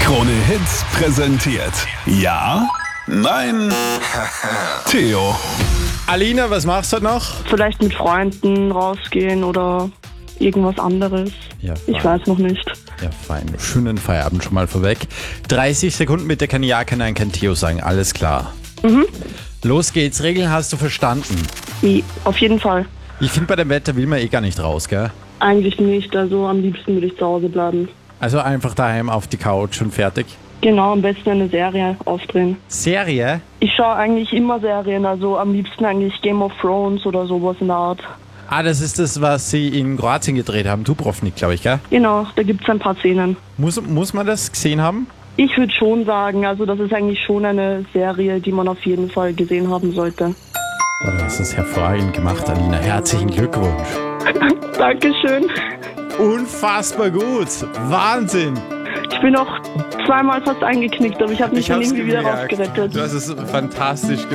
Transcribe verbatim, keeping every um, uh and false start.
Krone Hits präsentiert. Ja? Nein? Theo. Alina, was machst du heute noch? Vielleicht mit Freunden rausgehen oder irgendwas anderes. Ja, Ich weiß noch nicht. Ja, fein. Schönen Feierabend schon mal vorweg. dreißig Sekunden mit der kann Ja, kann Nein, kann Theo sagen. Alles klar. Mhm. Los geht's. Regeln hast du verstanden. Wie? Auf jeden Fall. Ich finde, bei dem Wetter will man eh gar nicht raus, gell? Eigentlich nicht. Also am liebsten würde ich zu Hause bleiben. Also einfach daheim auf die Couch und fertig. Genau, am besten eine Serie aufdrehen. Serie? Ich schaue eigentlich immer Serien, also am liebsten eigentlich Game of Thrones oder sowas in der Art. Ah, das ist das, was sie in Kroatien gedreht haben. Dubrovnik, glaube ich, gell? Genau, da gibt es ein paar Szenen. Muss, muss man das gesehen haben? Ich würde schon sagen, also das ist eigentlich schon eine Serie, die man auf jeden Fall gesehen haben sollte. Oh, du hast das hervorragend gemacht, Alina. Herzlichen Glückwunsch. Dankeschön. Unfassbar gut. Wahnsinn. Ich bin auch zweimal fast eingeknickt, aber ich habe mich Ich dann hab's irgendwie wieder gemerkt. rausgerettet. Du hast es fantastisch gemacht.